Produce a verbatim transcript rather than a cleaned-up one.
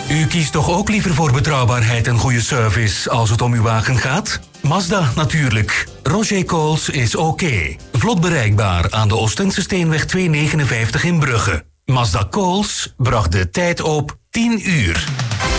U kiest toch ook liever voor betrouwbaarheid en goede service als het om uw wagen gaat? Mazda natuurlijk. Roger Coles is oké. Okay. Vlot bereikbaar aan de Oostense Steenweg tweehonderdnegenenvijftig in Brugge. Mazda Coles bracht de tijd op tien uur.